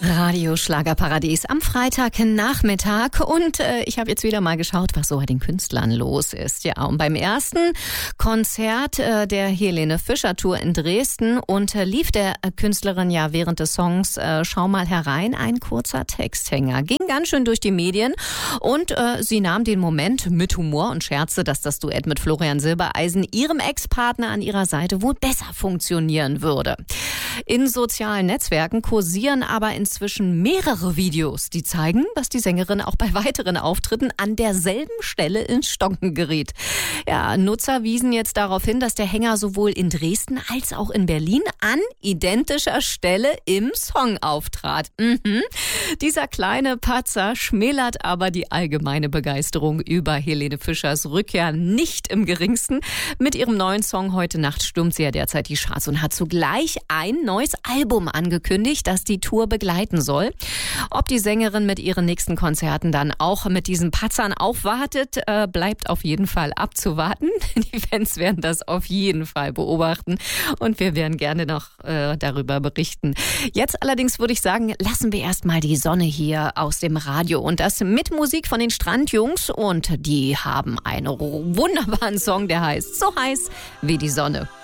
Radio Schlagerparadies am Freitagnachmittag und ich habe jetzt wieder mal geschaut, was so bei den Künstlern los ist. Ja, und beim ersten Konzert der Helene Fischer Tour in Dresden lief der Künstlerin ja während des Songs Schau mal herein ein kurzer Texthänger. Ging ganz schön durch die Medien und sie nahm den Moment mit Humor und scherzte, dass das Duett mit Florian Silbereisen, ihrem Ex-Partner an ihrer Seite, wohl besser funktionieren würde. In sozialen Netzwerken kursieren aber inzwischen mehrere Videos, die zeigen, dass die Sängerin auch bei weiteren Auftritten an derselben Stelle ins Stocken geriet. Ja, Nutzer wiesen jetzt darauf hin, dass der Hänger sowohl in Dresden als auch in Berlin an identischer Stelle im Song auftrat. Dieser kleine Patzer schmälert aber die allgemeine Begeisterung über Helene Fischers Rückkehr nicht im geringsten. Mit ihrem neuen Song Heute Nacht stürmt sie ja derzeit die Charts und hat zugleich ein neues Album angekündigt, das die Tour begleiten soll. Ob die Sängerin mit ihren nächsten Konzerten dann auch mit diesen Patzern aufwartet, bleibt auf jeden Fall abzuwarten. Die Fans werden das auf jeden Fall beobachten und wir werden gerne noch darüber berichten. Jetzt allerdings würde ich sagen, lassen wir erstmal die Sonne hier aus dem Radio und das mit Musik von den Strandjungs und die haben einen wunderbaren Song, der heißt So heiß wie die Sonne.